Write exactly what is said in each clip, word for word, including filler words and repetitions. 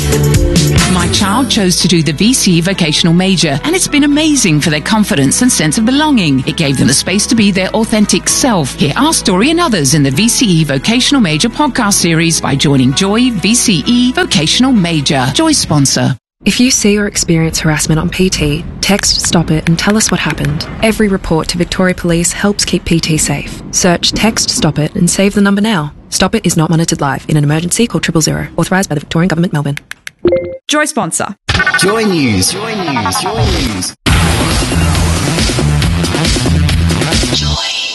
My child chose to do the V C E vocational major, and it's been amazing for their confidence and sense of belonging. It gave them the space to be their authentic self. Hear our story and others in the V C E Vocational Major podcast series by joining Joy V C E Vocational Major. Joy sponsor. If you see or experience harassment on P T, text Stop It and tell us what happened. Every report to Victoria Police helps keep P T safe. Search Text Stop It and save the number now. Stop It is not monitored live. In an emergency, call triple zero. Authorised by the Victorian Government, Melbourne. Joy sponsor. Joy News. Joy News. Joy News. Joy.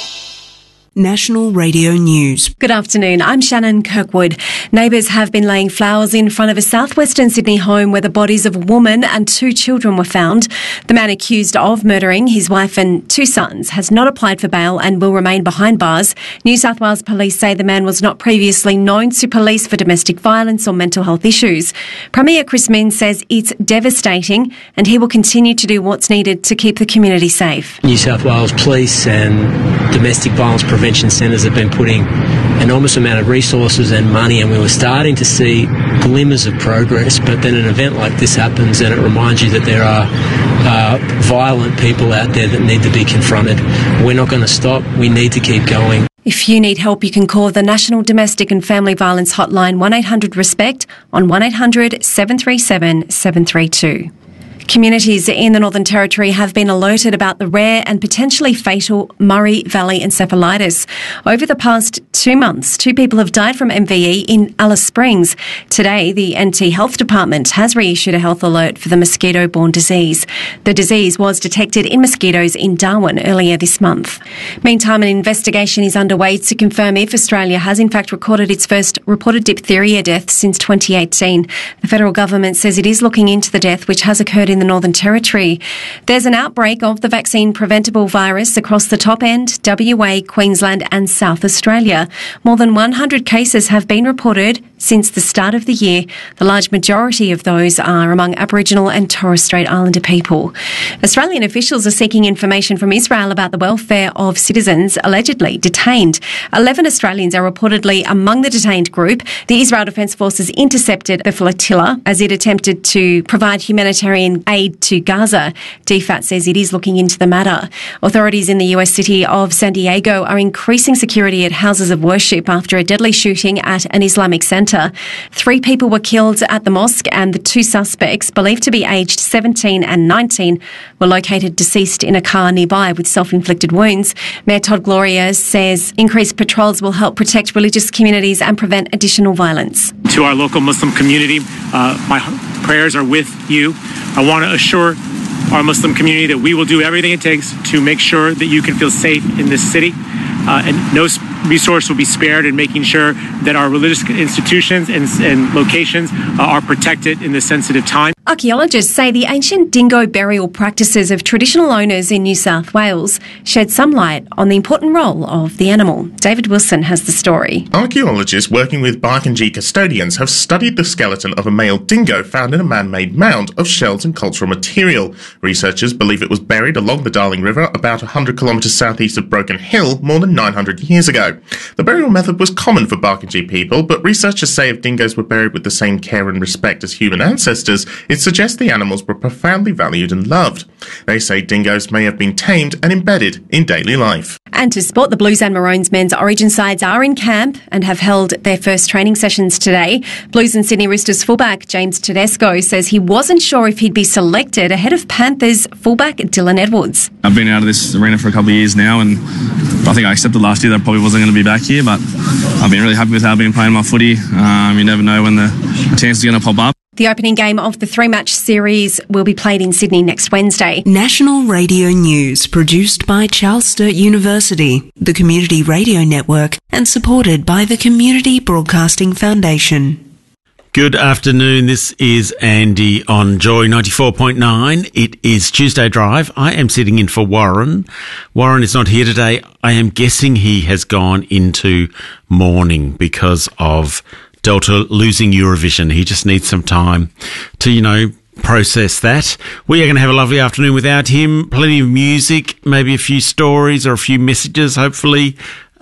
National Radio News. Good afternoon, I'm Shannon Kirkwood. Neighbours have been laying flowers in front of a southwestern Sydney home where the bodies of a woman and two children were found. The man accused of murdering his wife and two sons has not applied for bail and will remain behind bars. New South Wales police say the man was not previously known to police for domestic violence or mental health issues. Premier Chris Minns says it's devastating and he will continue to do what's needed to keep the community safe. New South Wales Police and domestic violence prevention Prevention centres have been putting enormous amount of resources and money, and we were starting to see glimmers of progress, but then an event like this happens and it reminds you that there are uh, violent people out there that need to be confronted. We're not going to stop. We need to keep going. If you need help, you can call the National Domestic and Family Violence Hotline one eight hundred RESPECT on one eight hundred seven three seven seven three two. Communities in the Northern Territory have been alerted about the rare and potentially fatal Murray Valley encephalitis. Over the past two months, two people have died from M V E in Alice Springs. Today, the N T Health Department has reissued a health alert for the mosquito-borne disease. The disease was detected in mosquitoes in Darwin earlier this month. Meantime, an investigation is underway to confirm if Australia has in fact recorded its first reported diphtheria death since twenty eighteen. The federal government says it is looking into the death, which has occurred in the Northern Territory. There's an outbreak of the vaccine-preventable virus across the top end, W A, Queensland and South Australia. More than one hundred cases have been reported since the start of the year. The large majority of those are among Aboriginal and Torres Strait Islander people. Australian officials are seeking information from Israel about the welfare of citizens allegedly detained. Eleven Australians are reportedly among the detained group. The Israel Defence Forces intercepted the flotilla as it attempted to provide humanitarian aid to Gaza. D F A T says it is looking into the matter. Authorities in the U S city of San Diego are increasing security at houses of worship after a deadly shooting at an Islamic centre. Three people were killed at the mosque and the two suspects, believed to be aged seventeen and nineteen, were located deceased in a car nearby with self-inflicted wounds. Mayor Todd Gloria says increased patrols will help protect religious communities and prevent additional violence. To our local Muslim community, uh, my prayers are with you. I want to assure our Muslim community that we will do everything it takes to make sure that you can feel safe in this city. Uh, and no resource will be spared in making sure that our religious institutions and, and locations uh, are protected in this sensitive time. Archaeologists say the ancient dingo burial practices of traditional owners in New South Wales shed some light on the important role of the animal. David Wilson has the story. Archaeologists working with Barkindji custodians have studied the skeleton of a male dingo found in a man-made mound of shells and cultural material. Researchers believe it was buried along the Darling River about one hundred kilometres southeast of Broken Hill more than nine hundred years ago. The burial method was common for Barkindji people, but researchers say if dingoes were buried with the same care and respect as human ancestors, it suggests the animals were profoundly valued and loved. They say dingoes may have been tamed and embedded in daily life. And to sport, the Blues and Maroons men's Origin sides are in camp and have held their first training sessions today. Blues and Sydney Roosters fullback James Tedesco says he wasn't sure if he'd be selected ahead of Panthers fullback Dylan Edwards. I've been out of this arena for a couple of years now, and I think I accepted last year that I probably wasn't going to be back here, but I've been really happy with how I've been playing my footy. Um, you never know when the chance is going to pop up. The opening game of the three-match series will be played in Sydney next Wednesday. National Radio News, produced by Charles Sturt University, the Community Radio Network, and supported by the Community Broadcasting Foundation. Good afternoon. This is Andy on Joy ninety-four point nine. It is Tuesday Drive. I am sitting in for Warren. Warren is not here today. I am guessing he has gone into mourning because of Delta losing Eurovision. He just needs some time to, you know, process that. We are going to have a lovely afternoon without him. Plenty of music, maybe a few stories or a few messages, hopefully.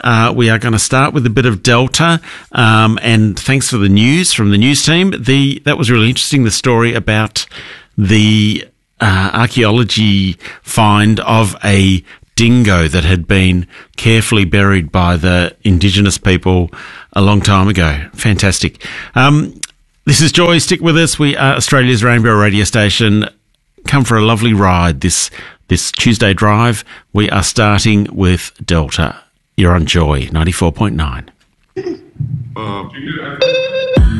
Uh, we are going to start with a bit of Delta, um, and thanks for the news from the news team. The that was really interesting, the story about the uh, archaeology find of a dingo that had been carefully buried by the Indigenous people a long time ago. Fantastic. Um, this is Joy. Stick with us. We are Australia's Rainbow radio station. Come for a lovely ride this this Tuesday drive. We are starting with Delta. You're on Joy ninety-four point nine.